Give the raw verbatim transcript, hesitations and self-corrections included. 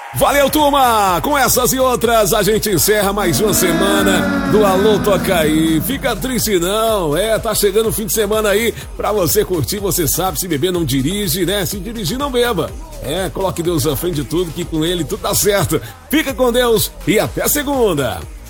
Valeu, turma! Com essas e outras, a gente encerra mais uma semana do Alô Toca Aí. Fica triste não, é, tá chegando o fim de semana aí pra você curtir, você sabe, se beber não dirige, né? Se dirigir não beba. É, coloque Deus à frente de tudo, que com ele tudo dá certo. Fica com Deus e até segunda!